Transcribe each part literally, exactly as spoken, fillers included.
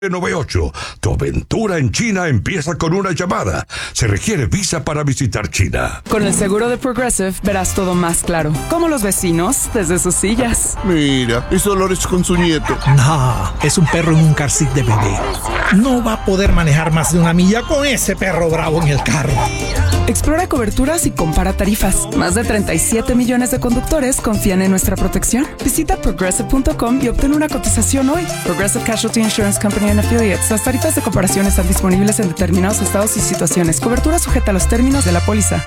noventa y ocho. Tu aventura en China empieza con una llamada. Se requiere visa para visitar China. Con el seguro de Progressive verás todo más claro. Como los vecinos desde sus sillas. Mira, es Dolores con su nieto. No, es un perro en un car seat de bebé. No va a poder manejar más de una milla con ese perro bravo en el carro. Explora coberturas y compara tarifas. Más de treinta y siete millones de conductores confían en nuestra protección. Visita progressive punto com y obtén una cotización hoy. Progressive Casualty Insurance Company and Affiliates. Las tarifas de comparación están disponibles en determinados estados y situaciones. Cobertura sujeta a los términos de la póliza.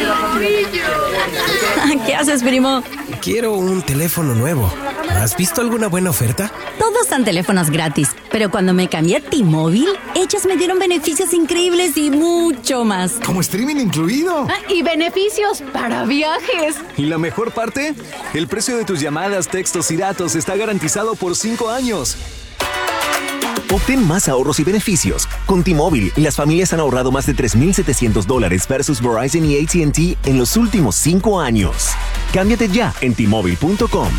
¿Qué haces, primo? Quiero un teléfono nuevo. ¿Has visto alguna buena oferta? Todos dan teléfonos gratis, pero cuando me cambié a T-Mobile, ellos me dieron beneficios increíbles y mucho más. ¿Como streaming incluido? Ah, y beneficios para viajes. ¿Y la mejor parte? El precio de tus llamadas, textos y datos está garantizado por cinco años. Obtén más ahorros y beneficios. Con T-Mobile, las familias han ahorrado más de tres mil setecientos dólares versus Verizon y A T and T en los últimos cinco años. Cámbiate ya en T Mobile punto com.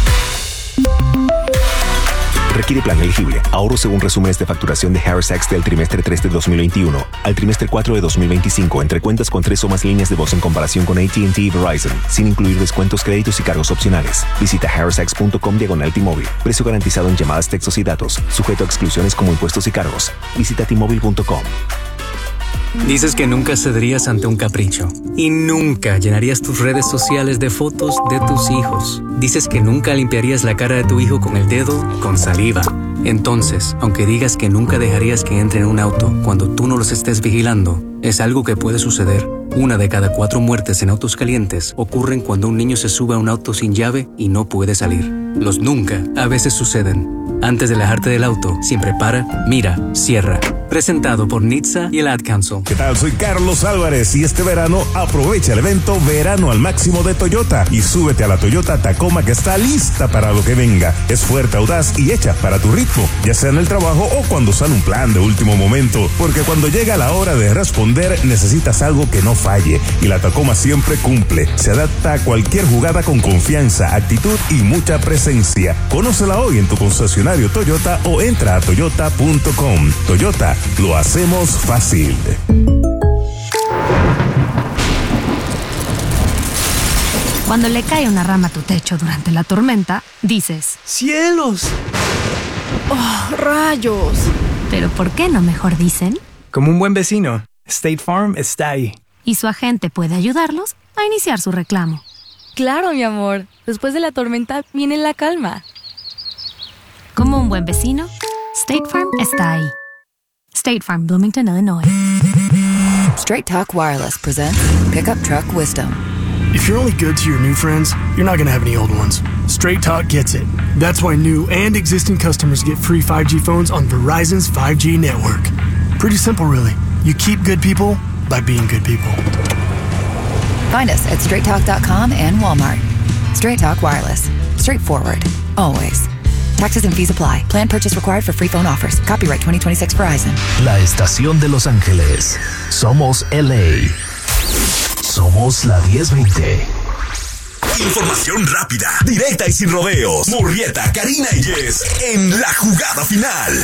Requiere plan elegible. Ahorro según resúmenes de facturación de Harris X del trimestre tres de dos mil veintiuno al trimestre cuatro de dos mil veinticinco entre cuentas con tres o más líneas de voz en comparación con A T and T y Verizon, sin incluir descuentos, créditos y cargos opcionales. Visita harris x punto com diagonal T-Mobile. Precio garantizado en llamadas, textos y datos. Sujeto a exclusiones como impuestos y cargos. Visita T Mobile punto com. Dices que nunca cederías ante un capricho y nunca llenarías tus redes sociales de fotos de tus hijos. Dices que nunca limpiarías la cara de tu hijo con el dedo con saliva. Entonces, aunque digas que nunca dejarías que entre en un auto cuando tú no los estés vigilando, es algo que puede suceder. Una de cada cuatro muertes en autos calientes ocurren cuando un niño se sube a un auto sin llave y no puede salir. Los nunca a veces suceden. Antes de alejarte del auto, siempre para, mira, cierra. Presentado por N H T S A y el Ad Council. ¿Qué tal? Soy Carlos Álvarez y este verano aprovecha el evento Verano al Máximo de Toyota y súbete a la Toyota Tacoma que está lista para lo que venga. Es fuerte, audaz y hecha para tu ritmo, ya sea en el trabajo o cuando sale un plan de último momento, porque cuando llega la hora de responder necesitas algo que no falle y la Tacoma siempre cumple. Se adapta a cualquier jugada con confianza, actitud y mucha presencia. Conócela hoy en tu concesionario Toyota o entra a toyota punto com. Toyota, lo hacemos fácil. Cuando le cae una rama a tu techo durante la tormenta, dices: ¡cielos! ¡Oh, rayos! Pero ¿por qué no mejor dicen? Como un buen vecino, State Farm está ahí. Y su agente puede ayudarlos a iniciar su reclamo. Claro, mi amor. Después de la tormenta viene la calma. Como un buen vecino, State Farm está ahí. State Farm, Bloomington, Illinois. Straight Talk Wireless presents Pickup Truck Wisdom. If you're only good to your new friends, you're not going to have any old ones. Straight Talk gets it. That's why new and existing customers get free five G phones on Verizon's five G network. Pretty simple, really. You keep good people by being good people. Find us at straight talk dot com and Walmart. Straight Talk Wireless. Straightforward. Always. Taxes and fees apply. Plan purchase required for free phone offers. Copyright twenty twenty-six Verizon. La estación de Los Ángeles. Somos L A. Somos la diez veinte. Información rápida, directa y sin rodeos. Murrieta, Karina y Jess en la jugada final.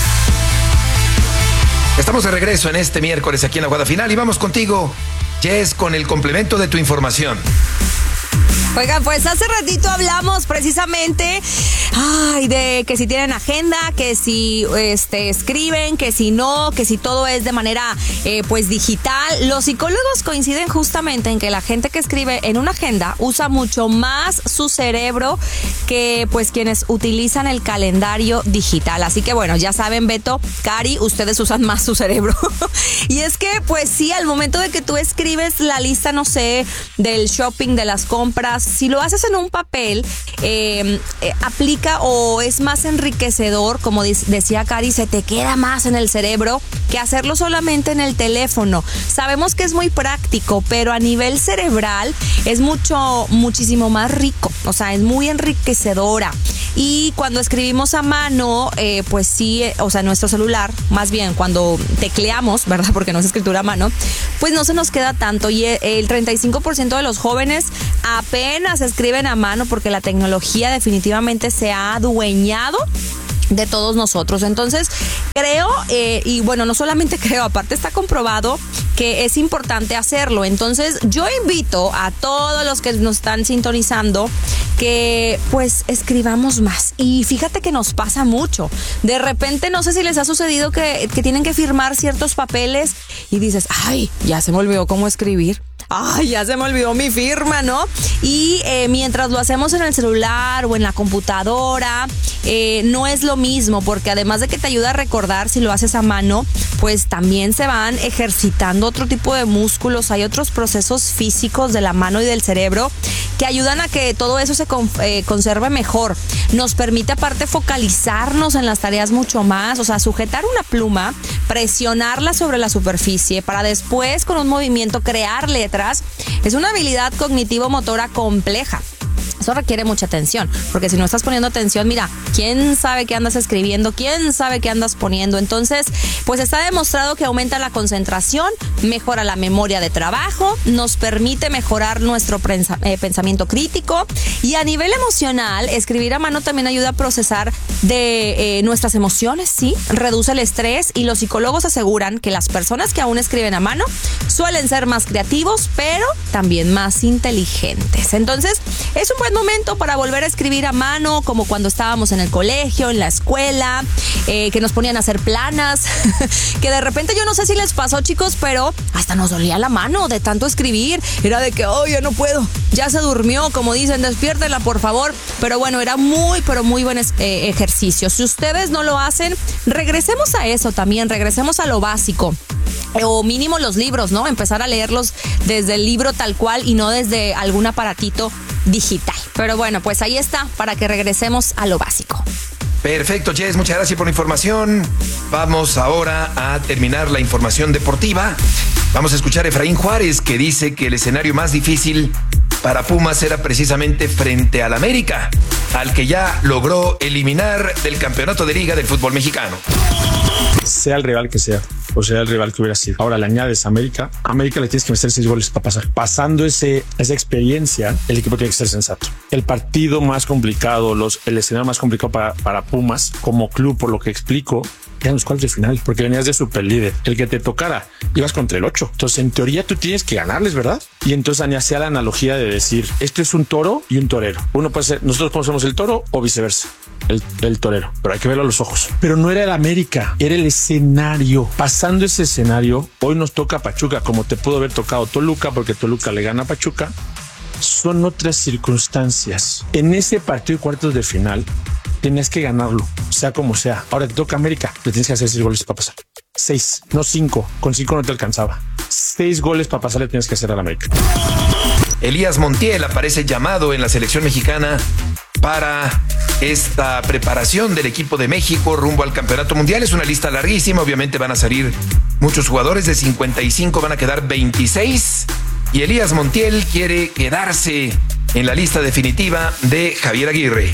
Estamos de regreso en este miércoles aquí en la jugada final y vamos contigo, Jess, con el complemento de tu información. Oigan, pues hace ratito hablamos precisamente ay, de que si tienen agenda, que si este, escriben, que si no, que si todo es de manera eh, pues digital. Los psicólogos coinciden justamente en que la gente que escribe en una agenda usa mucho más su cerebro que pues quienes utilizan el calendario digital. Así que bueno, ya saben, Beto, Cari, ustedes usan más su cerebro. Y es que pues sí, al momento de que tú escribes la lista, no sé, del shopping, de las compras, si lo haces en un papel, eh, eh, aplica o es más enriquecedor, como decía Cari, se te queda más en el cerebro que hacerlo solamente en el teléfono. Sabemos que es muy práctico, pero a nivel cerebral es mucho, muchísimo más rico, o sea, es muy enriquecedora. Y cuando escribimos a mano, eh, pues sí, o sea, nuestro celular, más bien cuando tecleamos, ¿verdad? Porque no es escritura a mano, pues no se nos queda tanto. Y el treinta y cinco por ciento de los jóvenes apenas escriben a mano porque la tecnología definitivamente se ha adueñado de todos nosotros. Entonces, creo, eh, y bueno, no solamente creo, aparte está comprobado que es importante hacerlo. Entonces, yo invito a todos los que nos están sintonizando que pues escribamos más. Y fíjate que nos pasa mucho. De repente, no sé si les ha sucedido que, que tienen que firmar ciertos papeles y dices, ay, ya se me olvidó cómo escribir. Ay, ya se me olvidó mi firma, ¿no? Y eh, mientras lo hacemos en el celular o en la computadora, eh, no es lo mismo, porque además de que te ayuda a recordar si lo haces a mano, pues también se van ejercitando otro tipo de músculos. Hay otros procesos físicos de la mano y del cerebro que ayudan a que todo eso se con, eh, conserve mejor. Nos permite aparte focalizarnos en las tareas mucho más, o sea, sujetar una pluma, presionarla sobre la superficie para después con un movimiento crear letras. Es una habilidad cognitivo-motora compleja. Eso requiere mucha atención, porque si no estás poniendo atención, mira, quién sabe qué andas escribiendo, quién sabe qué andas poniendo. Entonces, pues está demostrado que aumenta la concentración, mejora la memoria de trabajo, nos permite mejorar nuestro prensa, eh, pensamiento crítico, y a nivel emocional, escribir a mano también ayuda a procesar de eh, nuestras emociones, sí, reduce el estrés, y los psicólogos aseguran que las personas que aún escriben a mano suelen ser más creativos, pero también más inteligentes. Entonces, es un buen momento para volver a escribir a mano, como cuando estábamos en el colegio, en la escuela, eh, que nos ponían a hacer planas, que de repente yo no sé si les pasó, chicos, pero hasta nos dolía la mano de tanto escribir. Era de que, oh, ya no puedo, ya se durmió, como dicen, despiértenla, por favor. Pero bueno, era muy, pero muy buen eh, ejercicio. Si ustedes no lo hacen, regresemos a eso también, regresemos a lo básico. O mínimo los libros, ¿no? Empezar a leerlos desde el libro tal cual y no desde algún aparatito digital. Pero bueno, pues ahí está, para que regresemos a lo básico. Perfecto, Jess, muchas gracias por la información. Vamos ahora a terminar la información deportiva. Vamos a escuchar a Efraín Juárez, que dice que el escenario más difícil para Pumas era precisamente frente al América, al que ya logró eliminar del campeonato de liga del fútbol mexicano. Sea el rival que sea, o sea el rival que hubiera sido. Ahora le añades a América, a América le tienes que meter seis goles para pasar. Pasando ese, esa experiencia, el equipo tiene que ser sensato. El partido más complicado, los, el escenario más complicado para, para Pumas como club, por lo que explico, eran los cuartos de final, porque venías de super líder. El que te tocara, ibas contra el ocho. Entonces, en teoría, tú tienes que ganarles, ¿verdad? Y entonces hacía la analogía de decir, esto es un toro y un torero. Uno puede ser, nosotros conocemos el toro o viceversa. El, el torero, pero hay que verlo a los ojos. Pero no era el América, era el escenario. Pasando ese escenario, hoy nos toca Pachuca, como te pudo haber tocado Toluca, porque Toluca le gana a Pachuca. Son otras circunstancias. En ese partido de cuartos de final, tienes que ganarlo, sea como sea. Ahora te toca América, le tienes que hacer seis goles para pasar. Seis, no cinco. Con cinco no te alcanzaba. Seis goles para pasar le tienes que hacer a la América. Elías Montiel aparece llamado en la selección mexicana para esta preparación del equipo de México rumbo al Campeonato Mundial. Es una lista larguísima, obviamente van a salir muchos jugadores, de cincuenta y cinco van a quedar veintiséis, y Elías Montiel quiere quedarse en la lista definitiva de Javier Aguirre.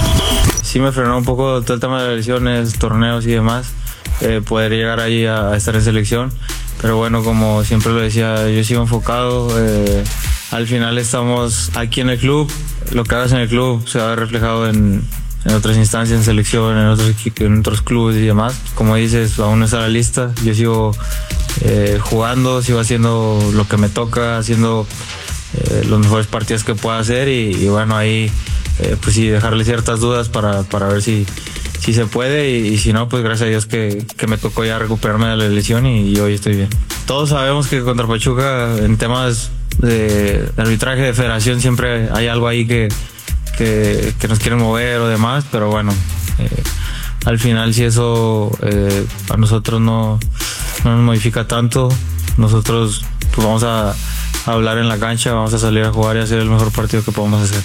Sí me frenó un poco todo el tema de lesiones, torneos y demás, eh, poder llegar ahí a, a estar en selección, pero bueno, como siempre lo decía, yo sigo enfocado, eh, al final estamos aquí en el club, lo que hagas en el club se va a ver reflejado en, en otras instancias, en selección, en otros, en otros clubes y demás. Como dices, aún no está la lista, yo sigo eh, jugando, sigo haciendo lo que me toca, haciendo eh, los mejores partidos que pueda hacer y, y bueno, ahí eh, pues sí, dejarle ciertas dudas para, para ver si, si se puede y, y si no, pues gracias a Dios que, que me tocó ya recuperarme de la lesión y, y hoy estoy bien. Todos sabemos que contra Pachuca en temas de arbitraje de federación siempre hay algo ahí que, que, que nos quieren mover o demás, pero bueno, eh, al final si eso eh, a nosotros no, no nos modifica tanto, nosotros pues vamos a, a hablar en la cancha, vamos a salir a jugar y hacer el mejor partido que podamos hacer.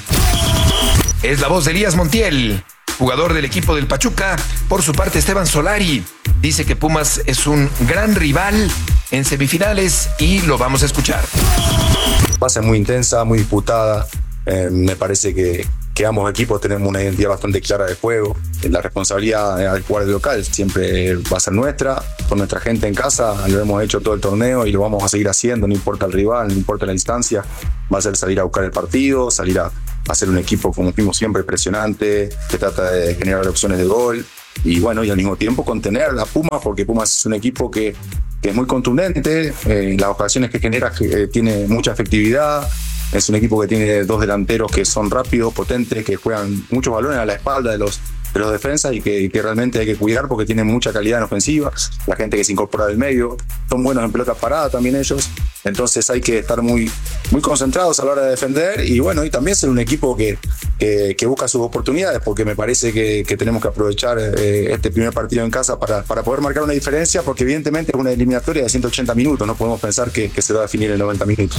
Es la voz de Elías Montiel, jugador del equipo del Pachuca. Por su parte, Esteban Solari dice que Pumas es un gran rival en semifinales y lo vamos a escuchar. Va a ser muy intensa, muy disputada. Eh, me parece que, que ambos equipos tenemos una identidad bastante clara de juego. La responsabilidad al jugar de local siempre va a ser nuestra, con nuestra gente en casa. Lo hemos hecho todo el torneo y lo vamos a seguir haciendo, no importa el rival, no importa la distancia. Va a ser salir a buscar el partido, salir a hacer un equipo, como fuimos siempre, presionante, que trata de generar opciones de gol. y bueno, y al mismo tiempo contener a la Pumas, porque Pumas es un equipo que, que es muy contundente, eh, las ocasiones que genera eh, tiene mucha efectividad. Es un equipo que tiene dos delanteros que son rápidos, potentes, que juegan muchos balones a la espalda de los, de los defensas y que, y que realmente hay que cuidar porque tienen mucha calidad en ofensiva. La gente que se incorpora del medio, son buenos en pelota parada también ellos. Entonces hay que estar muy, muy concentrados a la hora de defender y bueno, y también ser un equipo que, que, que busca sus oportunidades, porque me parece que, que tenemos que aprovechar eh, este primer partido en casa para, para poder marcar una diferencia, porque evidentemente es una eliminatoria de ciento ochenta minutos, no podemos pensar que, que se va a definir en noventa minutos.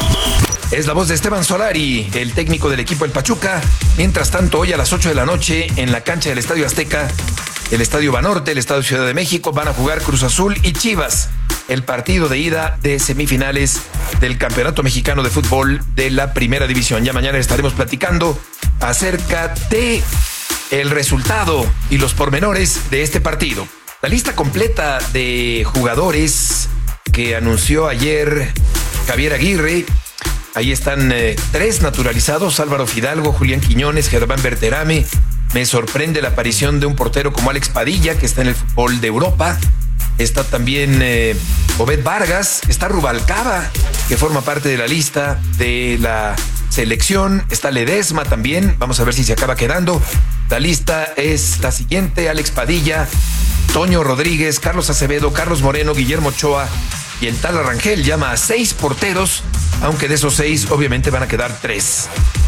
Es la voz de Esteban Solari, el técnico del equipo El Pachuca. Mientras tanto, hoy a las ocho de la noche, en la cancha del Estadio Azteca, el Estadio Banorte, el Estadio Ciudad de México, van a jugar Cruz Azul y Chivas, el partido de ida de semifinales del Campeonato Mexicano de Fútbol de la Primera División. Ya mañana estaremos platicando acerca de el resultado y los pormenores de este partido. La lista completa de jugadores que anunció ayer Javier Aguirre. Ahí están eh, tres naturalizados: Álvaro Fidalgo, Julián Quiñones, Germán Berterame. Me sorprende la aparición de un portero como Alex Padilla, que está en el fútbol de Europa. Está también eh, Obed Vargas, está Rubalcaba, que forma parte de la lista de la selección. Está Ledesma también, vamos a ver si se acaba quedando. La lista es la siguiente: Alex Padilla, Toño Rodríguez, Carlos Acevedo, Carlos Moreno, Guillermo Ochoa y el Tala Rangel. Llama a seis porteros, aunque de esos seis obviamente van a quedar tres.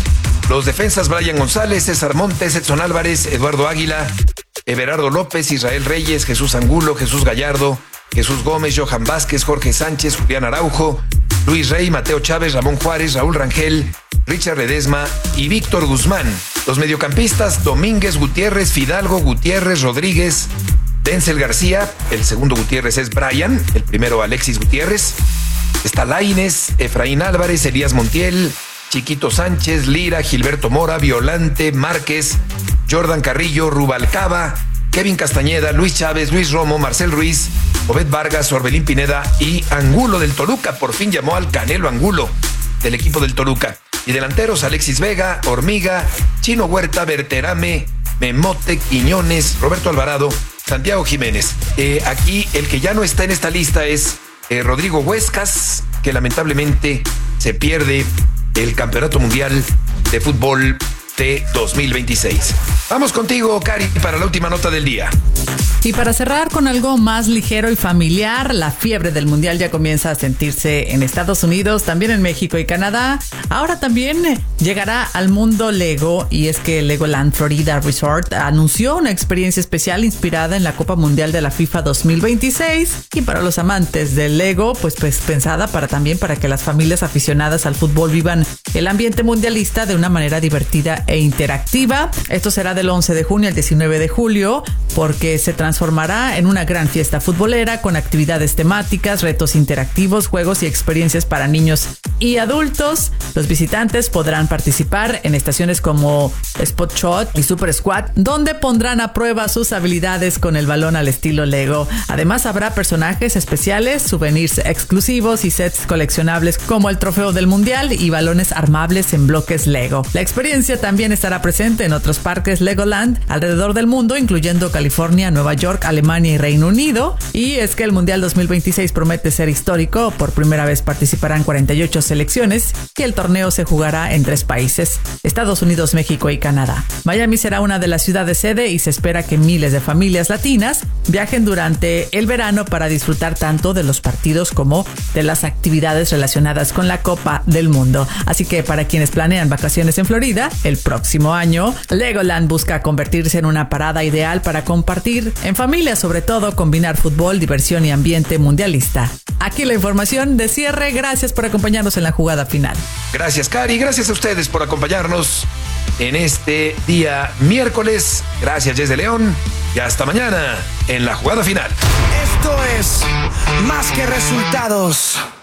Los defensas: Brian González, César Montes, Edson Álvarez, Eduardo Águila, Everardo López, Israel Reyes, Jesús Angulo, Jesús Gallardo, Jesús Gómez, Johan Vázquez, Jorge Sánchez, Julián Araujo, Luis Rey, Mateo Chávez, Ramón Juárez, Raúl Rangel, Richard Ledesma y Víctor Guzmán. Los mediocampistas: Domínguez, Gutiérrez, Fidalgo, Gutiérrez, Rodríguez, Denzel García. El segundo Gutiérrez es Brian, el primero Alexis Gutiérrez. Está Lainez, Efraín Álvarez, Elías Montiel, Chiquito Sánchez, Lira, Gilberto Mora, Violante, Márquez, Jordan Carrillo, Rubalcaba, Kevin Castañeda, Luis Chávez, Luis Romo, Marcel Ruiz, Obed Vargas, Orbelín Pineda y Angulo del Toluca. Por fin llamó al Canelo Angulo del equipo del Toluca. Y delanteros: Alexis Vega, Hormiga, Chino Huerta, Berterame, Memote, Quiñones, Roberto Alvarado, Santiago Jiménez. Eh, aquí el que ya no está en esta lista es eh, Rodrigo Huescas, que lamentablemente se pierde el Campeonato Mundial de Fútbol de dos mil veintiséis. Vamos contigo, Cari, para la última nota del día. Y para cerrar con algo más ligero y familiar, la fiebre del Mundial ya comienza a sentirse en Estados Unidos, también en México y Canadá. Ahora también llegará al mundo Lego, y es que Legoland Florida Resort anunció una experiencia especial inspirada en la Copa Mundial de la FIFA dos mil veintiséis, y para los amantes del Lego, pues, pues pensada para también para que las familias aficionadas al fútbol vivan el ambiente mundialista de una manera divertida e interactiva. Esto será del once de junio al diecinueve de julio, porque se transformará en una gran fiesta futbolera con actividades temáticas, retos interactivos, juegos y experiencias para niños y adultos. Los visitantes podrán participar en estaciones como Spot Shot y Super Squad, donde pondrán a prueba sus habilidades con el balón al estilo Lego. Además, habrá personajes especiales, souvenirs exclusivos y sets coleccionables como el trofeo del Mundial y balones armables en bloques Lego. La experiencia también estará presente en otros parques Legoland alrededor del mundo, incluyendo California, Nueva York, Alemania y Reino Unido. Y es que el Mundial dos mil veintiséis promete ser histórico. Por primera vez participarán cuarenta y ocho selecciones y el torneo se jugará en tres países: Estados Unidos, México y Canadá. Miami será una de las ciudades sede y se espera que miles de familias latinas viajen durante el verano para disfrutar tanto de los partidos como de las actividades relacionadas con la Copa del Mundo. Así que para quienes planean vacaciones en Florida el próximo año, Legoland busca convertirse en una parada ideal para compartir en familia, sobre todo combinar fútbol, diversión y ambiente mundialista. Aquí la información de cierre. Gracias por acompañarnos en la jugada final. Gracias, Cari. Gracias a ustedes por acompañarnos en este día miércoles. Gracias, Jess de León. Y hasta mañana en la jugada final. Esto es Más que Resultados.